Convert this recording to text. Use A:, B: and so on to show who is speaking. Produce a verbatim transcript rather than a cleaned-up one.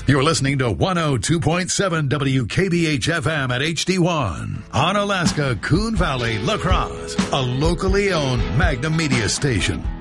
A: You're listening to one oh two point seven W K B H F M at H D one. On Alaska, Coon Valley, La Crosse, a locally owned Magnum Media station.